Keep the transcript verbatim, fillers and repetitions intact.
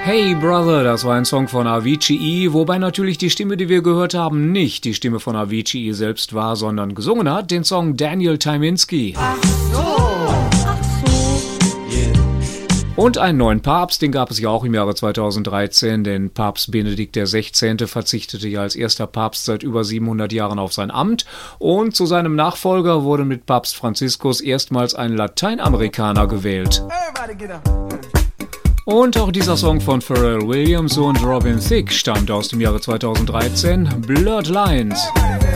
Hey Brother, das war ein Song von Avicii, wobei natürlich die Stimme, die wir gehört haben, nicht die Stimme von Avicii selbst war, sondern gesungen hat den Song Daniel Tyminski. Ach so, ach so. Yeah. Und einen neuen Papst, den gab es ja auch im Jahre zweitausenddreizehn, denn Papst Benedikt der Sechzehnte verzichtete ja als erster Papst seit über siebenhundert Jahren auf sein Amt und zu seinem Nachfolger wurde mit Papst Franziskus erstmals ein Lateinamerikaner gewählt. Everybody get up. Und auch dieser Song von Pharrell Williams und Robin Thicke stammt aus dem Jahre zweitausenddreizehn, Bloodlines.